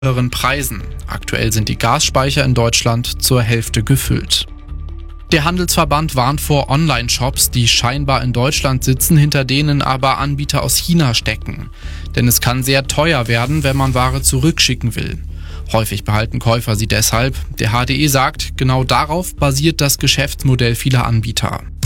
höheren Preisen. Aktuell sind die Gasspeicher in Deutschland zur Hälfte gefüllt. Der Handelsverband warnt vor Online-Shops, die scheinbar in Deutschland sitzen, hinter denen aber Anbieter aus China stecken. Denn es kann sehr teuer werden, wenn man Ware zurückschicken will. Häufig behalten Käufer sie deshalb. Der HDE sagt, genau darauf basiert das Geschäftsmodell vieler Anbieter.